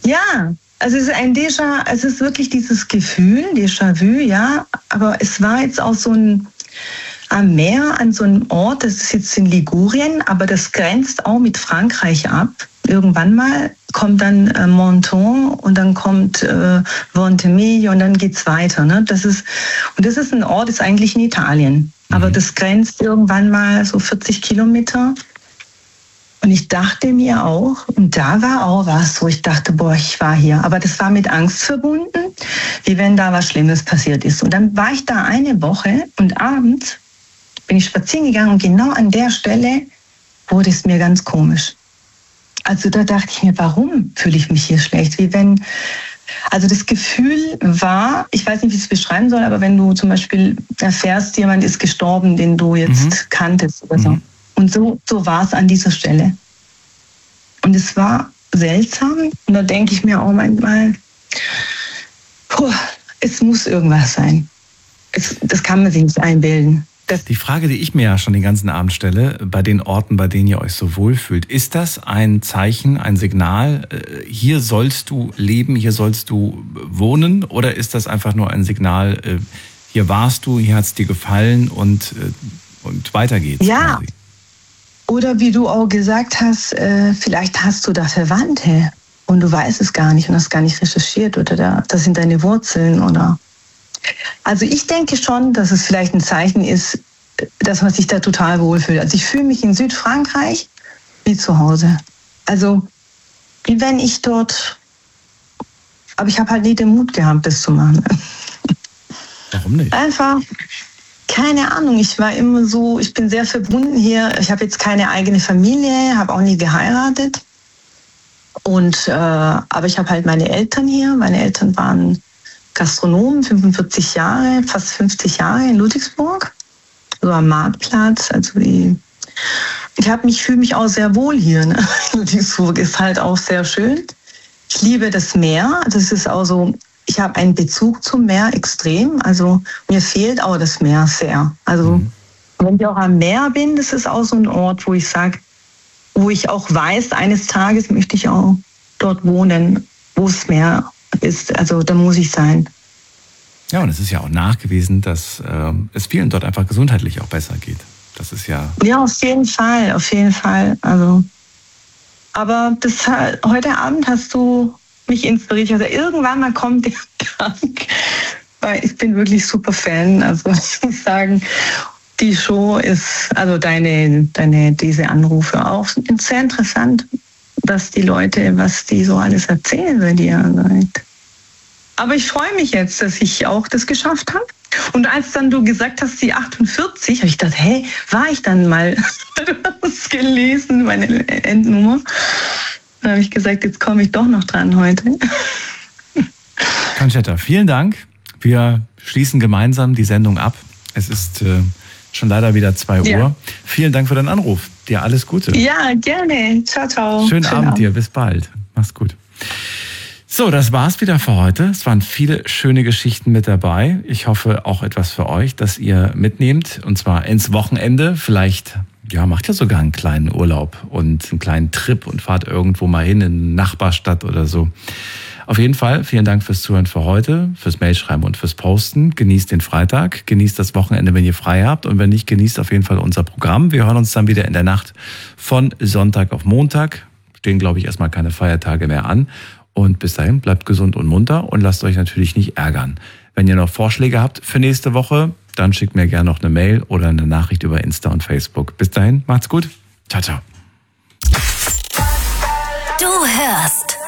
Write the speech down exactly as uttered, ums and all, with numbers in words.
Ja, also es ist ein Déjà, es ist wirklich dieses Gefühl, Déjà-vu, ja, aber es war jetzt auch so ein am Meer an so einem Ort, das ist jetzt in Ligurien, aber das grenzt auch mit Frankreich ab. Irgendwann mal kommt dann äh, Menton und dann kommt äh, Ventimiglia und dann geht's weiter. Ne? Das ist, und das ist ein Ort, ist eigentlich in Italien, mhm. aber das grenzt irgendwann mal so vierzig Kilometer. Und ich dachte mir auch, und da war auch was, wo ich dachte, boah, ich war hier. Aber das war mit Angst verbunden, wie wenn da was Schlimmes passiert ist. Und dann war ich da eine Woche und abends bin ich spazieren gegangen und genau an der Stelle wurde es mir ganz komisch. Also da dachte ich mir, warum fühle ich mich hier schlecht? Wie wenn, also das Gefühl war, ich weiß nicht, wie ich es beschreiben soll, aber wenn du zum Beispiel erfährst, jemand ist gestorben, den du jetzt mhm. kanntest oder so. Mhm. Und so, so war es an dieser Stelle. Und es war seltsam. Und da denke ich mir auch manchmal, puh, es muss irgendwas sein. Es, das kann man sich nicht einbilden. Das die Frage, die ich mir ja schon den ganzen Abend stelle, bei den Orten, bei denen ihr euch so wohlfühlt, ist das ein Zeichen, ein Signal, hier sollst du leben, hier sollst du wohnen? Oder ist das einfach nur ein Signal, hier warst du, hier hat es dir gefallen und, und weiter geht's? Ja. Quasi? Oder wie du auch gesagt hast, vielleicht hast du da Verwandte und du weißt es gar nicht und hast gar nicht recherchiert oder da, das sind deine Wurzeln oder... Also ich denke schon, dass es vielleicht ein Zeichen ist, dass man sich da total wohlfühlt. Also ich fühle mich in Südfrankreich wie zu Hause. Also wie wenn ich dort, aber ich habe halt nie den Mut gehabt, das zu machen. Warum nicht? Einfach, keine Ahnung, ich war immer so, ich bin sehr verbunden hier. Ich habe jetzt keine eigene Familie, habe auch nie geheiratet. Und, äh, aber ich habe halt meine Eltern hier. Meine Eltern waren Gastronomen, fünfundvierzig Jahre, fast fünfzig Jahre in Ludwigsburg, so am Marktplatz. Also die, ich habe mich, fühle mich auch sehr wohl hier. Ne? Ludwigsburg ist halt auch sehr schön. Ich liebe das Meer. Das ist auch so. Ich habe einen Bezug zum Meer extrem. Also mir fehlt auch das Meer sehr. Also mhm. wenn ich auch am Meer bin, das ist auch so ein Ort, wo ich sage, wo ich auch weiß, eines Tages möchte ich auch dort wohnen, wo das Meer ist, also da muss ich sein. Ja, und es ist ja auch nachgewiesen, dass äh, es vielen dort einfach gesundheitlich auch besser geht. Das ist ja... Ja, auf jeden Fall, auf jeden Fall. Also, aber das, heute Abend hast du mich inspiriert. Also irgendwann mal kommt der Tag, weil ich bin wirklich super Fan. Also ich muss sagen, die Show ist, also deine, deine diese Anrufe auch sind sehr interessant, dass die Leute, was die so alles erzählen bei dir. Aber ich freue mich jetzt, dass ich auch das geschafft habe. Und als dann du gesagt hast, die achtundvierzig, habe ich gedacht, hey, war ich dann mal? Du hast gelesen, meine Endnummer. Dann habe ich gesagt, jetzt komme ich doch noch dran heute. Conchetta, vielen Dank. Wir schließen gemeinsam die Sendung ab. Es ist äh, schon leider wieder zwei Uhr. Ja. Vielen Dank für deinen Anruf. Dir alles Gute. Ja, gerne. Ciao, ciao. Schönen, Schönen Abend, Abend dir. Bis bald. Mach's gut. So, das war's wieder für heute. Es waren viele schöne Geschichten mit dabei. Ich hoffe auch etwas für euch, dass ihr mitnehmt. Und zwar ins Wochenende. Vielleicht, ja, macht ja sogar einen kleinen Urlaub und einen kleinen Trip und fahrt irgendwo mal hin in eine Nachbarstadt oder so. Auf jeden Fall, vielen Dank fürs Zuhören für heute, fürs Mailschreiben und fürs Posten. Genießt den Freitag, genießt das Wochenende, wenn ihr frei habt. Und wenn nicht, genießt auf jeden Fall unser Programm. Wir hören uns dann wieder in der Nacht von Sonntag auf Montag. Stehen, glaube ich, erstmal keine Feiertage mehr an. Und bis dahin, bleibt gesund und munter und lasst euch natürlich nicht ärgern. Wenn ihr noch Vorschläge habt für nächste Woche, dann schickt mir gerne noch eine Mail oder eine Nachricht über Insta und Facebook. Bis dahin, macht's gut. Ciao, ciao. Du hörst